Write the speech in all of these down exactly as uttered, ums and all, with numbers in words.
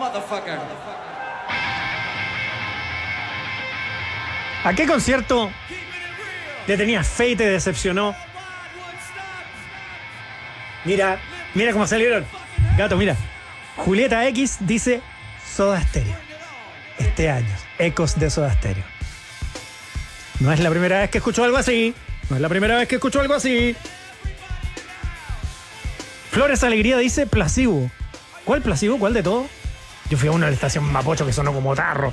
motherfucker. ¿A qué concierto le tenías fe y te decepcionó? Mira, mira cómo salieron. Gato, mira. Julieta X dice Soda Stereo. Este año, ecos de Soda Stereo. No es la primera vez que escucho algo así. No es la primera vez que escucho algo así. Flores Alegría dice Placebo. ¿Cuál Placebo? ¿Cuál de todo? Yo fui a una de la estación Mapocho que sonó como tarro.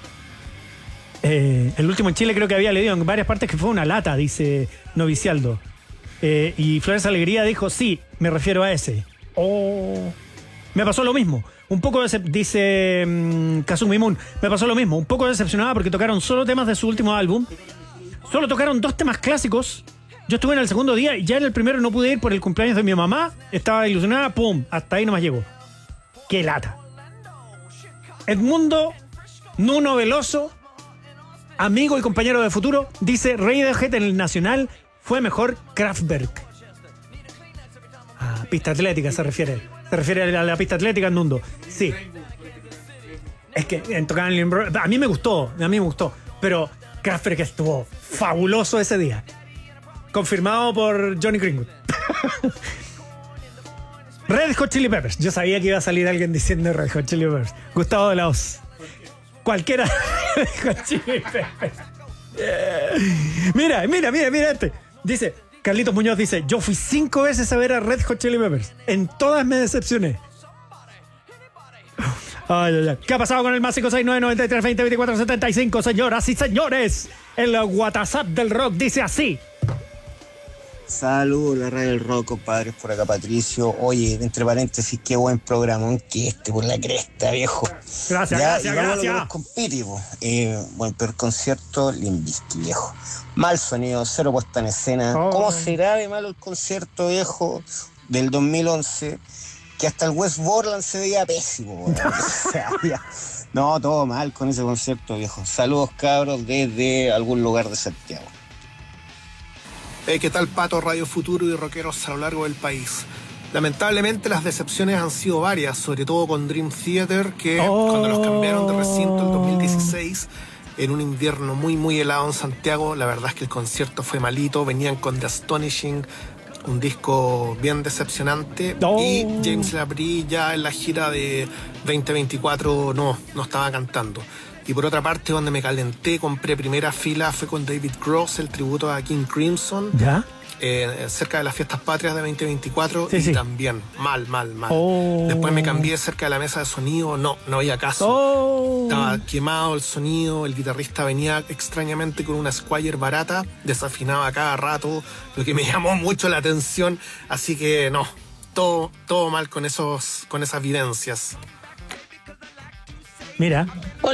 Eh, el último en Chile creo que había leído en varias partes que fue una lata, dice Novicialdo. Eh, y Flores Alegría dijo, sí, me refiero a ese. Oh, me pasó lo mismo. Un poco, decep- dice um, Kazumi Moon, me pasó lo mismo. Un poco decepcionada porque tocaron solo temas de su último álbum. Solo tocaron dos temas clásicos. Yo estuve en el segundo día y ya en el primero no pude ir por el cumpleaños de mi mamá. Estaba ilusionada, pum, hasta ahí nomás llegó. Qué lata. Edmundo Nuno Veloso, amigo y compañero de futuro, dice Radiohead en el Nacional fue mejor Kraftwerk. Ah, pista atlética se refiere. Se refiere a la pista atlética en Mundo. Sí. Es que en tocar en el, a mí me gustó, a mí me gustó, pero Kraftwerk estuvo fabuloso ese día. Confirmado por Johnny Greenwood. Red Hot Chili Peppers. Yo sabía que iba a salir alguien diciendo Red Hot Chili Peppers. Gustavo de la Hoz. Cualquiera de Red Hot Chili Peppers. Mira, mira, mira, mira este. Dice, Carlitos Muñoz dice, yo fui cinco veces a ver a Red Hot Chili Peppers. En todas me decepcioné. Ay, ay, ay. ¿Qué ha pasado con el más cinco seis nueve nueve tres dos cero dos cuatro siete cinco, señoras y señores? El WhatsApp del rock dice así. Saludos, la radio del rock, compadres, por acá Patricio. Oye, entre paréntesis, qué buen programa, que este por la cresta, viejo. Gracias, ya, gracias, y vamos gracias. A lo que nos compite, po. eh, Buen peor concierto, Limp Bizkit, viejo. Mal sonido, cero puesta en escena. Oh. ¿Cómo será de malo el concierto, viejo, del dos mil once? Que hasta el West Borland se veía pésimo. O sea, ya. No, todo mal con ese concierto, viejo. Saludos, cabros, desde algún lugar de Santiago. Hey, ¿qué tal, Pato, Radio Futuro y rockeros a lo largo del país? Lamentablemente las decepciones han sido varias, sobre todo con Dream Theater, que oh. cuando los cambiaron de recinto el dos mil dieciséis, en un invierno muy muy helado en Santiago, la verdad es que el concierto fue malito, venían con The Astonishing, un disco bien decepcionante, oh. y James Labrie ya en la gira de veinte veinticuatro no, no estaba cantando. Y por otra parte, donde me calenté, compré primera fila, fue con David Cross, el tributo a King Crimson. ¿Ya? Eh, cerca de las fiestas patrias de veinte veinticuatro, sí, y sí. también mal, mal, mal. Oh. Después me cambié cerca de la mesa de sonido, no, no había caso. Oh. Estaba quemado el sonido, el guitarrista venía extrañamente con una Squier barata, desafinaba cada rato, lo que me llamó mucho la atención, así que no, todo, todo mal con, esos, con esas vivencias. Mira.